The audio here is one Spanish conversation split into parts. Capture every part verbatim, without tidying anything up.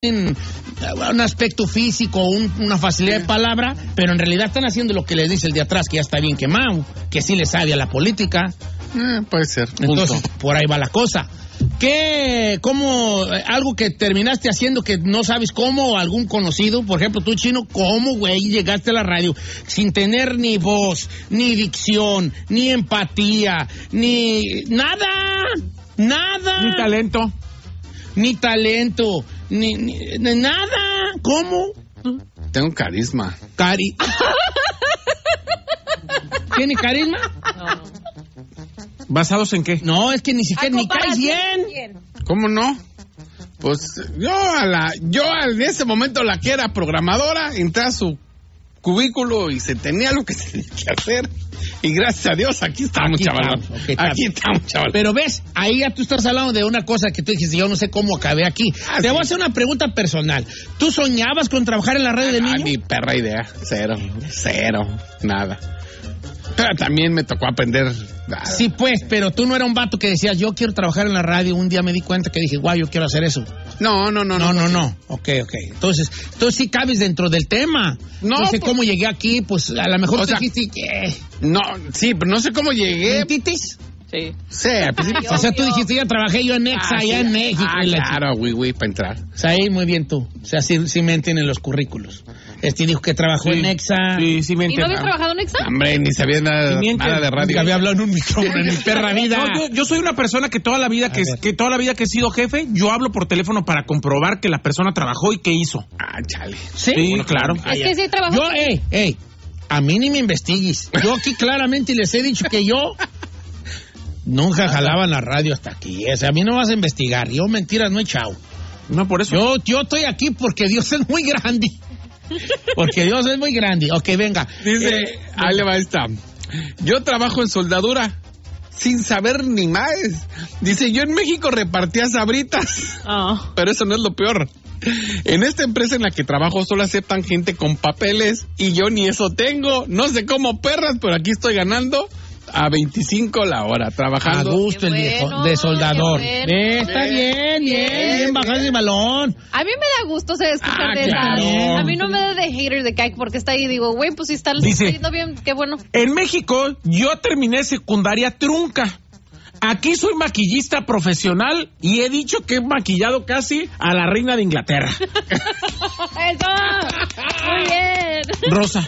tienen un aspecto físico, un, una facilidad sí. de palabra, pero en realidad están haciendo lo que les dice el de atrás, que ya está bien quemado, que sí le sabe a la política. Eh, puede ser. Entonces, punto. Por ahí va la cosa. ¿Qué, cómo, algo que terminaste haciendo que no sabes cómo, algún conocido, por ejemplo, tú, Chino, cómo, güey, llegaste a la radio sin tener ni voz, ni dicción, ni empatía, ni nada, nada. Ni talento. Ni talento, ni, ni, ni nada. ¿Cómo? Tengo carisma. Cari... ¿Tiene carisma? No. ¿Basados en qué? No, es que ni siquiera ni caes bien. ¿Cómo no? Pues yo a la, yo en ese momento la que era programadora, entré a su cubículo y se tenía lo que se tenía que hacer. Y gracias a Dios, aquí estamos, chaval. Okay, aquí estamos, chaval. Pero ves, ahí ya tú estás hablando de una cosa que tú dijiste, yo no sé cómo acabé aquí. Ah, Te sí. voy a hacer una pregunta personal. ¿Tú soñabas con trabajar en la radio de niño? Ah, ni perra idea. Cero, cero, nada. Pero también me tocó aprender. Nada. Sí, pues, pero tú no eras un vato que decías, yo quiero trabajar en la radio. Un día me di cuenta que dije, guau, yo quiero hacer eso. No, no, no. No, no, no. no. Ok, ok. Entonces, entonces sí cabes dentro del tema. No, no sé pues, cómo llegué aquí, pues a lo mejor o te sea, dijiste que... No, sí, pero no sé cómo llegué. ¿Mentitis? Sí. Sí, al principio. O sea, tú dijiste, ya trabajé yo en Exa, ah, allá sí. en México. Ah, claro, güey, güey, para entrar. O sea, ahí muy bien tú. O sea, sí, sí menten en los currículos. Este dijo que trabajó sí. en Exa. Sí, sí me ¿Y no habías trabajado en Exa? Hombre, ni sabía nada, sí, nada de radio. Nunca había hablado en un micrófono en mi perra vida. No, yo, yo soy una persona que toda la vida que, que toda la vida que he sido jefe, yo hablo por teléfono para comprobar que la persona trabajó y qué hizo. Ah, chale. Sí, sí bueno, claro. Es que sí trabajó. Yo, ey, ey, a mí ni me investigues. Yo aquí claramente les he dicho que yo nunca jalaba en la radio hasta aquí. O sea, a mí no vas a investigar. Yo mentiras no he echado. No, por eso. Yo, yo estoy aquí porque Dios es muy grande. Porque Dios es muy grande. Ok, venga. Dice, eh, ahí le va esta. Yo trabajo en soldadura sin saber ni más. Dice, yo en México repartía sabritas. Oh. Pero eso no es lo peor. En esta empresa en la que trabajo solo aceptan gente con papeles y yo ni eso tengo. No sé cómo perras, pero aquí estoy ganando a veinticinco la hora, trabajando. A gusto el bueno, viejo, de soldador. Bueno. Eh, está bien, bien, bien, bien bajado el balón. A mí me da gusto se escuchar Ah, de claro. esa. A mí no me da de hater de Kike porque está ahí y digo, güey, pues si está yendo bien, qué bueno. En México yo terminé secundaria trunca. Aquí soy maquillista profesional y he dicho que he maquillado casi a la reina de Inglaterra. ¡Eso! Muy bien. Rosa.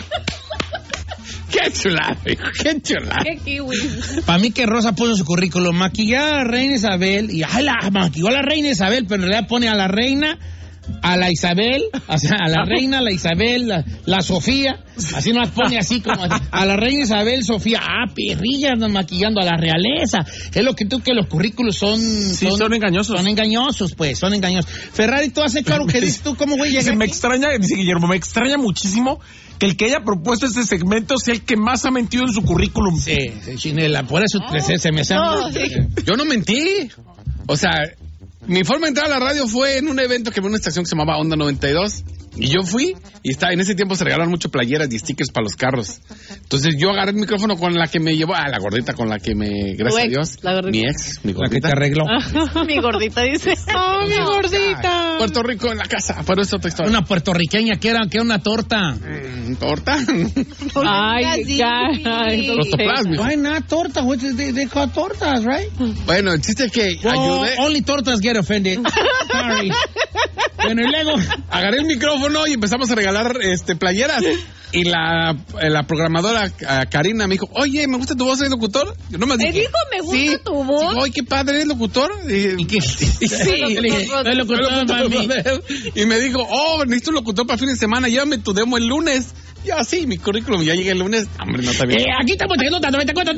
¡Qué chulada, hijo! ¡Qué chulada! ¡Qué kiwi! Para mí que Rosa puso su currículum, maquillar a la reina Isabel, y ay, la maquilló a la reina Isabel, pero en realidad pone a la reina, a la Isabel, o sea, a la reina, la Isabel, la, la Sofía, así nos pone así como así, a la reina Isabel, Sofía, ah, perrillas, andan maquillando a la realeza. Es lo que tú, que los currículos son... Sí, son, son engañosos. Son engañosos, pues, son engañosos. Ferrari, tú haces claro que dices tú, ¿cómo güey llegas? Me extraña, dice Guillermo, me extraña muchísimo que el que haya propuesto este segmento sea el que más ha mentido en su currículum. Sí, sí, Chinela, por eso oh, se, se me hace... No, sí. Yo no mentí. O sea, mi forma de entrar a la radio fue en un evento que fue en una estación que se llamaba Onda noventa y dos. Y yo fui, y estaba, en ese tiempo se regalaron mucho playeras y stickers para los carros. Entonces yo agarré el micrófono con la que me llevó, ah, la gordita con la que me, gracias ex, a Dios, la gordita. mi ex, mi La que gordita. te arregló. Mi gordita dice. ¡Oh, mi gordita! Puerto Rico en la casa, pero es otra historia. Una puertorriqueña que era, que era una torta. Mm, ¿Torta? Ay, caray. Rostoplas, mijo. Why not torta? What is they, they call tortas, right? Bueno, el chiste es que Well, ayudé. only tortas get offended. Sorry. Bueno, y luego Agarré el micrófono y empezamos a regalar este playeras. Y la, la programadora uh, Karina me dijo, oye, me gusta tu voz, ¿eres locutor? Yo no me ¿Me dije, dijo, me gusta sí. tu voz? Digo, oye, qué padre, ¿eres locutor? Y, ¿Y qué? y sí, Le dije, soy locutor, soy locutor, mami. brother. Y me dijo, oh, necesito un locutor para fin de semana, llévame tu demo el lunes. Ya, sí, mi currículum, ya llegué el lunes. Hombre, no está bien. Eh, aquí estamos teniendo noventa y cuatro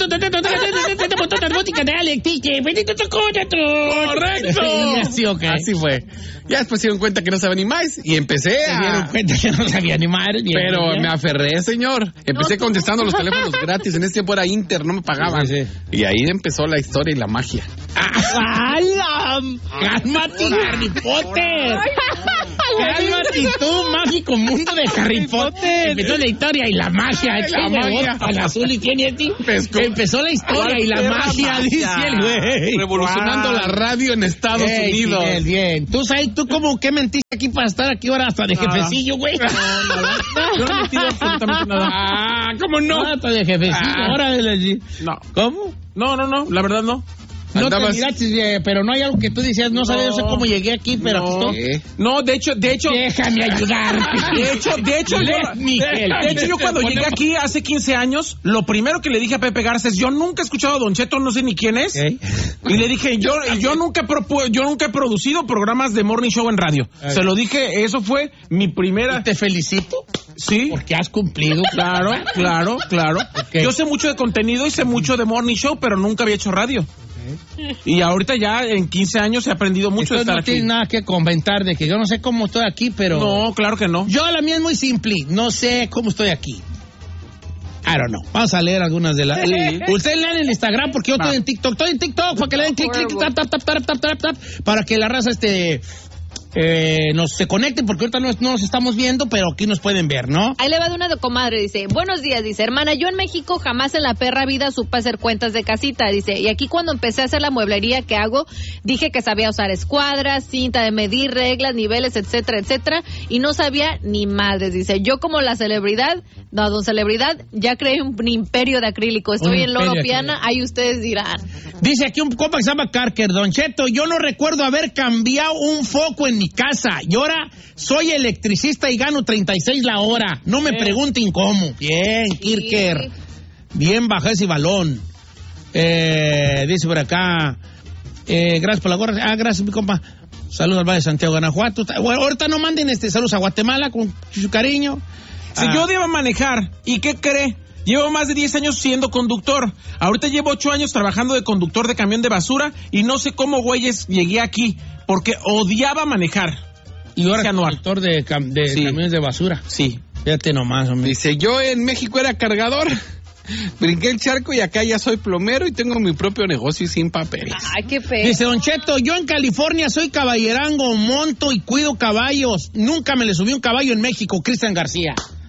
¡Correcto! Sí, ok. Así fue. Ya después se dieron cuenta que no sabía ni más y empecé Se dieron a... cuenta que no sabía ni madre. ni Pero ni- me aferré, señor. Empecé contestando los teléfonos gratis. En ese tiempo era Inter, no me pagaban. Sí, sí. Y ahí empezó la historia y la magia. ¡Ala! ¡Cálmate, Harry Potter! Cálmate y tú, mágico mundo de Harry Potter. Empezó la historia y la magia. La magia. Al azul y quién es ti. Empezó la historia y la magia, dice el güey. Revolucionando Wow. la radio en Estados Ey, Unidos. Bien, bien. Tú sabes, tú como que mentiste aquí para estar aquí ahora hasta de jefecillo, güey. Yo no he mentido absolutamente nada. Ah, ¿cómo no? Hasta de jefecillo, Ah. ahora de la- No. ¿Cómo? No, no, no, la verdad no. No te Andabas- miraste, eh, pero no hay algo que tú decías, no, sabía No. yo sé cómo llegué aquí, pero No. aquí estoy. ¿Qué? No, de hecho, de hecho, Déjame ayudarte. de hecho, de hecho, yo, Let me help. de hecho, yo cuando llegué aquí hace quince años, lo primero que le dije a Pepe Garza es, yo nunca he escuchado a Don Cheto, no sé ni quién es. Ok. Y le dije, yo, yo nunca he propu- yo nunca he producido programas de morning show en radio. Ok. Se lo dije, eso fue mi primera. Te felicito Sí. porque has cumplido. Claro, claro, claro. Ok. Yo sé mucho de contenido y sé mucho de morning show, pero nunca había hecho radio. Y ahorita ya en quince años he aprendido mucho Entonces de estar no aquí. tienes nada que comentar de que yo no sé cómo estoy aquí, pero... No, claro que no. Yo la mía es muy simple, no sé cómo estoy aquí. I don't know. Vamos a leer algunas de las... Ustedes lean en Instagram porque yo estoy en TikTok. Estoy en TikTok para que le den clic, clic, tap, tap, tap, tap, tap, tap, tap, para que la raza este... Eh, nos se conecten porque ahorita no, no nos estamos viendo, pero aquí nos pueden ver, ¿no? Ahí le va de una de comadre, dice, buenos días, dice, hermana, yo en México jamás en la perra vida supe hacer cuentas de casita, dice, y aquí cuando empecé a hacer la mueblería que hago, dije que sabía usar escuadras, cinta de medir, reglas, niveles, etcétera, etcétera, y no sabía ni madres, dice, yo como la celebridad, no, don celebridad, ya creé un, un imperio de acrílico, estoy Un en Loro imperio de Piana, ahí ustedes dirán. Dice aquí un compa que se llama Carker, Don Cheto, yo no recuerdo haber cambiado un foco en mi casa y ahora soy electricista y gano treinta y seis la hora. No me pregunten cómo. Bien, Kirker. Bien, baja ese balón. Eh, dice por acá, eh, gracias por la gorra. Ah, gracias, mi compa. Saludos al Valle de Santiago, Guanajuato. Bueno, ahorita no manden este saludos a Guatemala con su cariño. Si Ah. yo debo manejar, ¿y qué cree? Llevo más de diez años siendo conductor. Ahorita llevo ocho años trabajando de conductor de camión de basura y no sé cómo, güeyes, llegué aquí porque odiaba manejar. Y ahora Ese es anual. conductor de, cam- de Sí. camiones de basura. Sí. Fíjate nomás, hombre. Dice, yo en México era cargador. Brinqué el charco y acá ya soy plomero y tengo mi propio negocio y sin papeles. Ay, qué feo. Dice Don Cheto, yo en California soy caballerango, monto y cuido caballos. Nunca me le subí un caballo en México, Cristian García.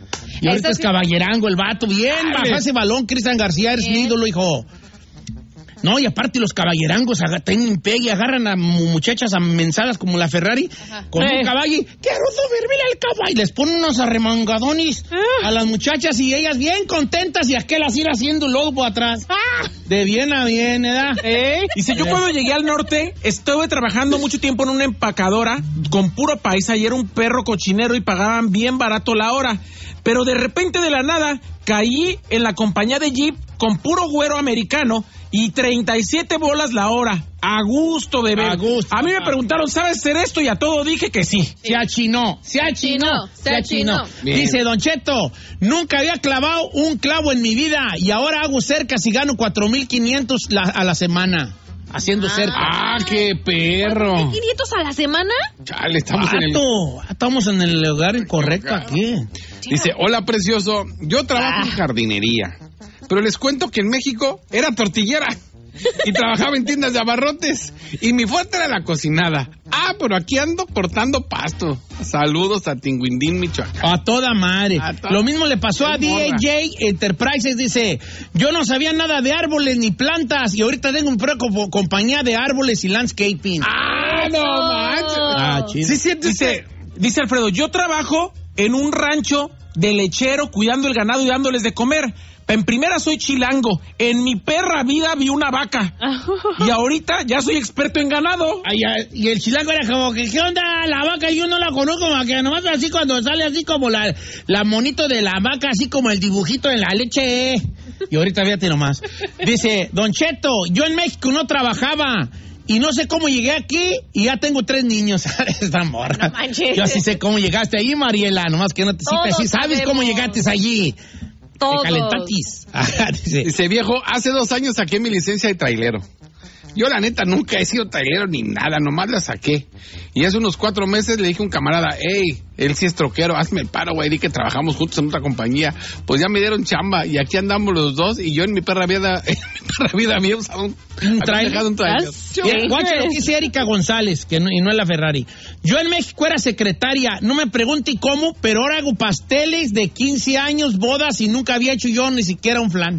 Y ahorita Eso es sí. caballerango el vato. Bien, Dale. baja ese balón, Cristian García, eres mi Bien. ídolo, hijo. No, y aparte los caballerangos aga- tienen pegue y agarran a mu- muchachas amensadas como la Ferrari con Eh. un caballo y quiero subirme al caballo. Y les ponen unos arremangadones a las muchachas y ellas bien contentas y aquel así haciendo lodo por atrás. De bien a bien, ¿verdad? Dice, yo cuando llegué al norte, estuve trabajando mucho tiempo en una empacadora con puro paisa y era un perro cochinero y pagaban bien barato la hora. Pero de repente de la nada caí en la compañía de Jeep con puro güero americano y treinta y siete bolas la hora. A gusto de ver. A gusto. A mí me preguntaron, ¿sabes hacer esto? Y a todo dije que sí. Se achinó, se achinó, Se achinó. Bien. Dice Don Cheto, nunca había clavado un clavo en mi vida y ahora hago cercas y gano cuatro mil quinientos la- a la semana haciendo cercas. Ah, qué perro. ¿quinientos a la semana? Chale, estamos en el... Vato, estamos en el lugar incorrecto aquí. Dice, hola precioso, yo trabajo en jardinería, pero les cuento que en México era tortillera y trabajaba en tiendas de abarrotes y mi fuerte era la cocinada. Ah, pero aquí ando cortando pasto. Saludos a Tinguindín, Michoacán. A toda madre. A toda- Lo mismo le pasó a Qué morra. D A J Enterprises, dice, yo no sabía nada de árboles ni plantas y ahorita tengo un pro- como compañía de árboles y landscaping. Ah, no manches. Ah, chido. Sí, siente Dice, dice Alfredo, yo trabajo en un rancho de lechero cuidando el ganado y dándoles de comer. En primera soy chilango. En mi perra vida vi una vaca. Y ahorita ya soy experto en ganado. Ay, ay, y el chilango era como que, ¿qué onda? La vaca yo no la conozco, como que nomás así cuando sale así como la, la monito de la vaca, así como el dibujito de la leche. Y ahorita fíjate nomás. Dice, Don Cheto, yo en México no trabajaba y no sé cómo llegué aquí y ya tengo tres niños. Esta morra. No manches. Yo sí sé cómo llegaste ahí, Mariela, nomás que no te Todos sí sabes sabemos. cómo llegaste allí. Todos. Te calentatis. Ajá, dice. Dice, viejo, hace dos años saqué mi licencia de trailero. Yo la neta nunca he sido trailero ni nada, nomás la saqué. Y hace unos cuatro meses le dije a un camarada, hey, él sí es troquero, hazme el paro, güey, di que trabajamos juntos en otra compañía. Pues ya me dieron chamba y aquí andamos los dos y yo en mi perra vida, en mi perra vida había usado un, un trailer. Un trailer. Guacha lo que dice Erika González, que no, y no es la Ferrari. Yo en México era secretaria, no me pregunte cómo, pero ahora hago pasteles de quince años, bodas y nunca había hecho yo ni siquiera un flan.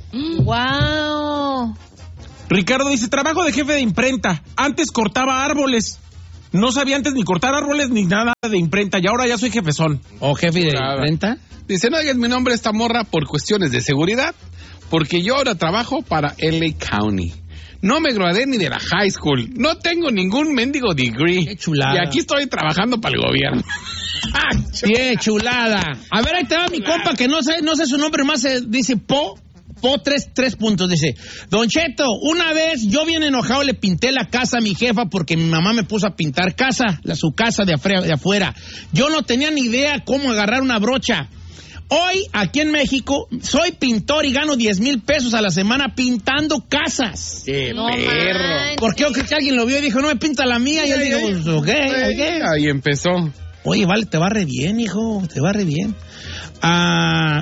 Wow. Ricardo dice, trabajo de jefe de imprenta. Antes cortaba árboles. No sabía antes ni cortar árboles ni nada de imprenta. Y ahora ya soy jefezón. ¿O jefe de Nada. imprenta? Dice, no digas mi nombre esta morra por cuestiones de seguridad, porque yo ahora trabajo para L A County. No me gradué ni de la high school. No tengo ningún mendigo degree. Qué chulada. Y aquí estoy trabajando para el gobierno. ¡Qué chulada! A ver, ahí te va mi compa, que no sé, no sé su nombre más, eh, dice Po. Po, tres, tres puntos, dice. Don Cheto, una vez yo bien enojado le pinté la casa a mi jefa porque mi mamá me puso a pintar casa, la, su casa de, afre, de afuera. Yo no tenía ni idea cómo agarrar una brocha. Hoy, aquí en México, soy pintor y gano diez mil pesos a la semana pintando casas. ¡Qué No perro! manches. Porque yo creo que alguien lo vio y dijo, no me pinta la mía. Y él dijo, pues, ok, ok. Ahí empezó. Oye, vale, te va re bien, hijo, te va re bien. Ah,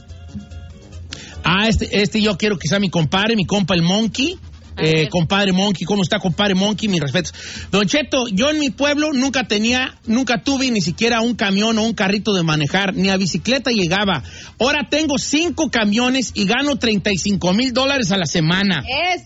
ah este, este yo quiero que sea mi compadre, mi compa el Monkey. Eh, compadre Monkey, ¿cómo está, compadre Monkey? Mis respetos. Don Cheto, yo en mi pueblo nunca tenía, nunca tuve ni siquiera un camión o un carrito de manejar, ni a bicicleta llegaba. Ahora tengo cinco camiones y gano treinta y cinco mil dólares a la semana.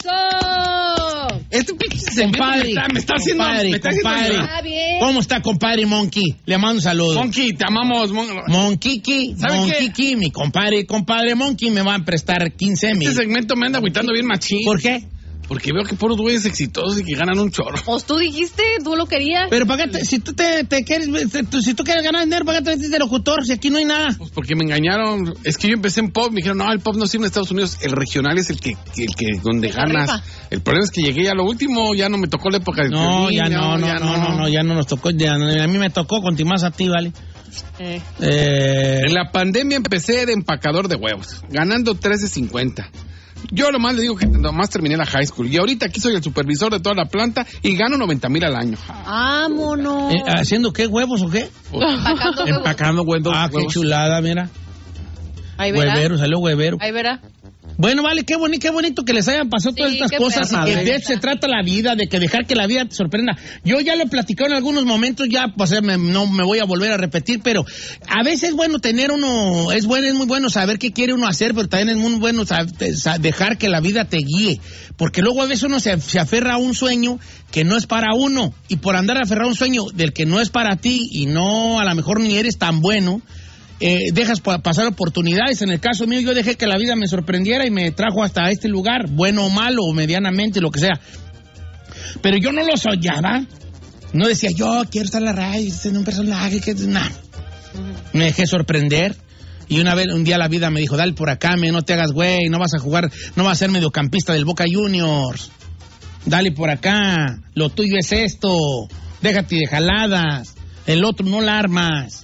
¡Eso! Este pinche segmento Compadre, me está, me está haciendo... compadre, me está haciendo compadre. llorar. Está bien. ¿Cómo está, compadre Monkey? Le mando un saludo. Monkey, te amamos. Mon- Monkiki, ¿Sabe Monkiki, mi compadre, compadre Monkey me va a prestar quince mil. Este segmento me anda agüitando bien machín. ¿Por qué? Porque veo que puros güeyes exitosos y que ganan un chorro. Pues tú dijiste, tú lo querías. Pero pagate, si tú te, te quieres, te- tú- si tú quieres ganar dinero, pagate de locutor, si aquí no hay nada. Pues porque me engañaron. Es que yo empecé en pop, me dijeron, no, el pop no sirve en Estados Unidos, el regional es el que, el que donde El que ganas. rifa. El problema es que llegué ya a lo último, ya no me tocó la época de No, Piolín, ya no, no, ya no, no, no, ya no nos tocó, ya, no, a mí me tocó, continuas a ti, ¿vale? Eh. Eh, En la pandemia empecé de empacador de huevos, ganando trece cincuenta. Yo nomás le digo que nomás terminé la high school y ahorita aquí soy el supervisor de toda la planta y gano noventa mil al año. Vámonos. eh, ¿Haciendo qué, huevos o qué? Empacando huevos. Empacando huevos. Ah, qué huevos. chulada, mira. Ahí verá. Huevero, salió huevero. Ahí verá. Bueno, vale, qué bonito, qué bonito que les hayan pasado Sí, todas estas qué cosas y perro. que Madre. de eso se trata la vida, de que dejar que la vida te sorprenda. Yo ya lo he platicado en algunos momentos, ya pues me, no me voy a volver a repetir, pero a veces es bueno tener uno, es bueno, es muy bueno saber qué quiere uno hacer, pero también es muy bueno sab- sa- dejar que la vida te guíe, porque luego a veces uno se, se aferra a un sueño que no es para uno, y por andar aferrado a un sueño del que no es para ti y no, a lo mejor ni eres tan bueno, Eh, dejas pa- pasar oportunidades. En el caso mío, yo dejé que la vida me sorprendiera y me trajo hasta este lugar, bueno o malo, o medianamente, lo que sea. Pero yo no lo soñaba. No decía, yo quiero estar en la radio, ser un personaje, que nada. Me dejé sorprender. Y una vez, un día la vida me dijo, dale por acá, me, no te hagas güey, no vas a jugar, no vas a ser mediocampista del Boca Juniors. Dale por acá, lo tuyo es esto, déjate de jaladas, el otro no la armas.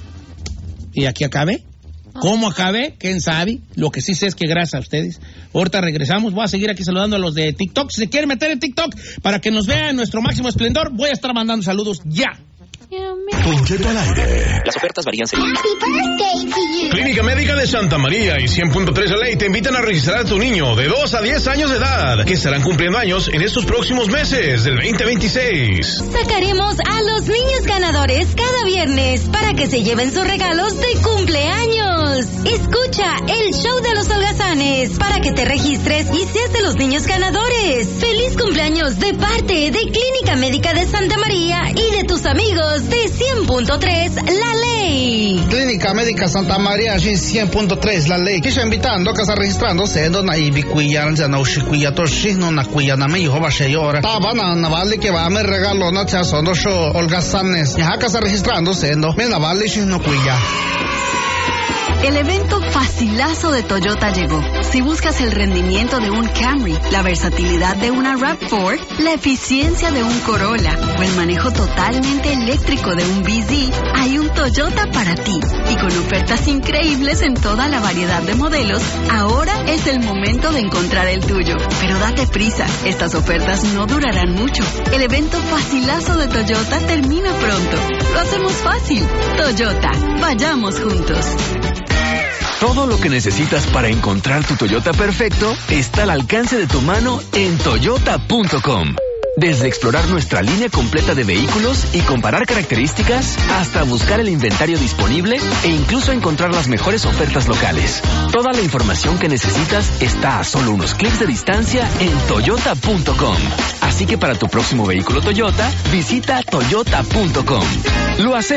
Y aquí acabé. ¿Cómo acabé? ¿Quién sabe? Lo que sí sé es que gracias a ustedes. Ahorita regresamos. Voy a seguir aquí saludando a los de TikTok. Si se quieren meter en TikTok para que nos vean en nuestro máximo esplendor, voy a estar mandando saludos ya. Don Cheto al aire. Las ofertas varían según. Clínica Médica de Santa María y cien punto tres L A te invitan a registrar a tu niño de dos a diez años de edad, que estarán cumpliendo años en estos próximos meses del veinte veintiséis. Sacaremos a los niños ganadores cada viernes para que se lleven sus regalos de cumpleaños. Escucha el show de los holgazanes para que te registres y seas de los niños ganadores. Feliz cumpleaños de parte de Clínica Médica de Santa María y de tus amigos de cien punto tres La Ley. Clínica Médica Santa Maria și cien punto tres La Ley. Kisha invitando que está registrándose na ibi cuya ya no shikuya to shino na cuya na me hijo va a llorar. Taba na na vale que va a me regalo na cha son dos Olga Sanes. Ya que está registrándose no me na vale shino cuya. El evento facilazo de Toyota llegó. Si buscas el rendimiento de un Camry, la versatilidad de una RAV cuatro, la eficiencia de un Corolla o el manejo totalmente eléctrico de un B Z, hay un Toyota para ti. Y con ofertas increíbles en toda la variedad de modelos, ahora es el momento de encontrar el tuyo. Pero date prisa, estas ofertas no durarán mucho. El evento facilazo de Toyota termina pronto. Lo hacemos fácil. Toyota, vayamos juntos. Todo lo que necesitas para encontrar tu Toyota perfecto está al alcance de tu mano en toyota punto com. Desde explorar nuestra línea completa de vehículos y comparar características, hasta buscar el inventario disponible e incluso encontrar las mejores ofertas locales. Toda la información que necesitas está a solo unos clics de distancia en toyota punto com. Así que para tu próximo vehículo Toyota, visita toyota punto com. Lo hacemos